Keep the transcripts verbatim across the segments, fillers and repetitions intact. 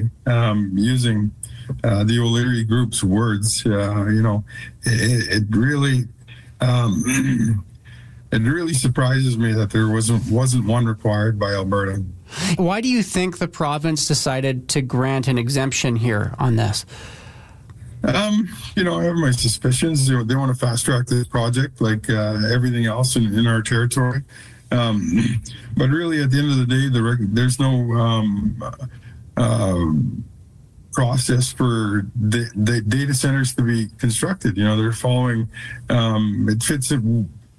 say, um, using uh, the O'Leary Group's words, uh, you know, it, it really, um, it really surprises me that there wasn't wasn't one required by Alberta. Why do you think the province decided to grant an exemption here on this? Um, you know, I have my suspicions. They, they want to fast track this project like uh, everything else in, in our territory. Um, but really, at the end of the day, the reg- there's no um, uh, process for the, the data centers to be constructed. You know, they're following, um, it fits it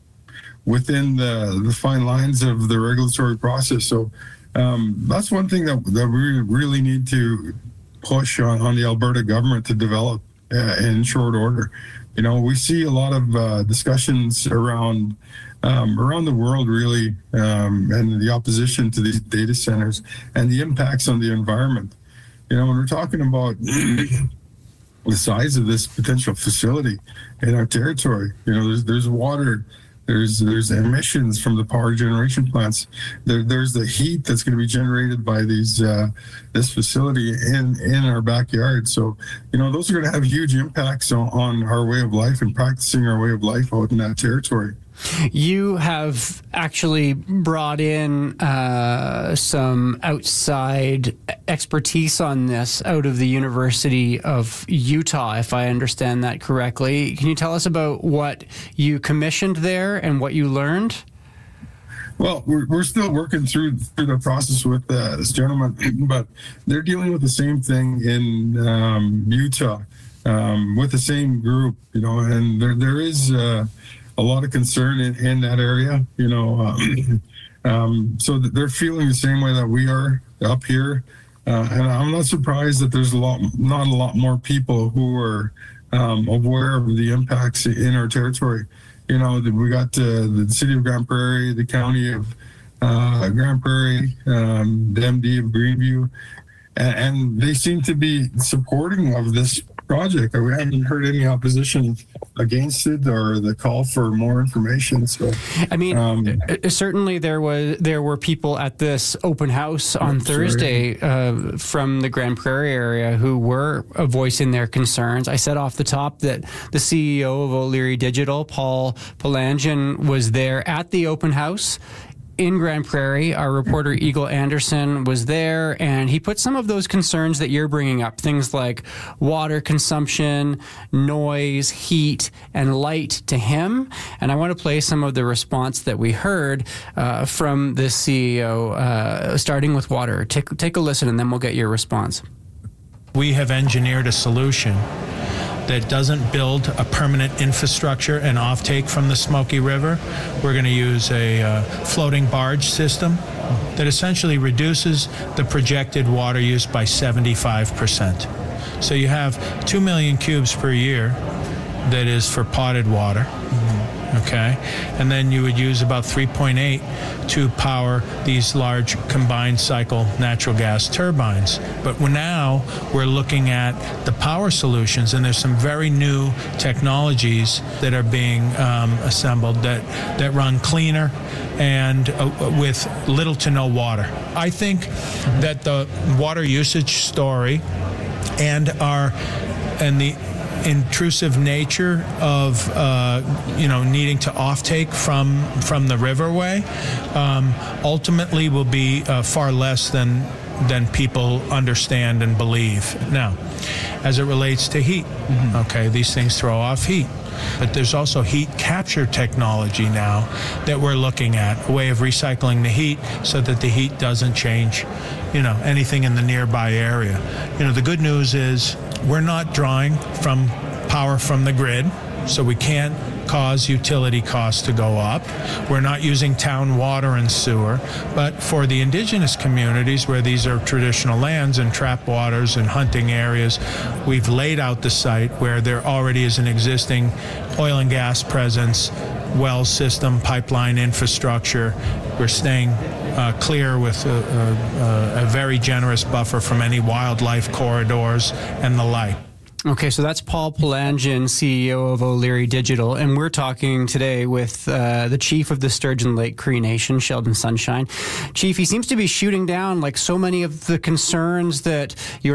within the, the fine lines of the regulatory process. So um, that's one thing that, that we really need to push on, on the Alberta government to develop uh, in short order. You know, we see a lot of uh, discussions around um, around the world, really, um, and the opposition to these data centers and the impacts on the environment. You know, when we're talking about the size of this potential facility in our territory, you know, there's there's water. There's there's emissions from the power generation plants. There, there's the heat that's going to be generated by these uh, this facility in, in our backyard. So, you know, those are going to have huge impacts on, on our way of life and practicing our way of life out in that territory. You have actually brought in uh, some outside expertise on this out of the University of Utah, if I understand that correctly. Can you tell us about what you commissioned there and what you learned? Well, we're, we're still working through through the process with uh, this gentleman, but they're dealing with the same thing in um, Utah um, with the same group, you know, and there there is uh, a lot of concern in, in that area, you know, um, um, so they're feeling the same way that we are up here. Uh, and I'm not surprised that there's a lot, not a lot more people who are um, aware of the impacts in our territory. You know, we got uh, the city of Grande Prairie, the county of uh, Grande Prairie, um, the M D of Greenview, and, and they seem to be supporting of this project. We haven't heard any opposition against it or the call for more information. So, I mean, um, certainly there was there were people at this open house on Thursday uh, from the Grande Prairie area who were uh, voicing their concerns. I said off the top that the C E O of O'Leary Digital, Paul Palangin, was there at the open house in Grande Prairie. Our reporter Eagle Anderson was there, and he put some of those concerns that you're bringing up, things like water consumption, noise, heat, and light, to him. And I want to play some of the response that we heard uh, from the C E O, uh, starting with water. Take, take a listen, and then we'll get your response. We have engineered a solution that doesn't build a permanent infrastructure and offtake from the Smoky River. We're going to use a uh, floating barge system that essentially reduces the projected water use by seventy-five percent. So you have two million cubes per year that is for potted water. Mm-hmm. Okay, and then you would use about three point eight to power these large combined cycle natural gas turbines. But we're now we're looking at the power solutions, and there's some very new technologies that are being um, assembled that, that run cleaner and uh, with little to no water. I think that the water usage story and our and the intrusive nature of uh, you know needing to offtake from from the riverway um, ultimately will be uh, far less than than people understand and believe. Now, as it relates to heat, mm-hmm. okay, these things throw off heat. But there's also heat capture technology now that we're looking at, a way of recycling the heat so that the heat doesn't change, you know, anything in the nearby area. You know, the good news is we're not drawing from power from the grid, so we can't cause utility costs to go up. We're not using town water and sewer, but for the indigenous communities where these are traditional lands and trap waters and hunting areas, we've laid out the site where there already is an existing oil and gas presence, well system, pipeline infrastructure. We're staying uh, clear with a, a, a very generous buffer from any wildlife corridors and the like. Okay, so that's Paul Palangin, C E O of O'Leary Digital, and we're talking today with uh, the chief of the Sturgeon Lake Cree Nation, Sheldon Sunshine. Chief, he seems to be shooting down like so many of the concerns that you're